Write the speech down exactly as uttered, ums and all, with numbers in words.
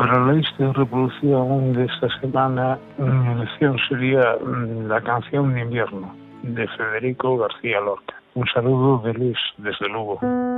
Para la lista de reproducción de esta semana, mi elección sería La canción de invierno, de Federico García Lorca. Un saludo de Luis, desde Lugo.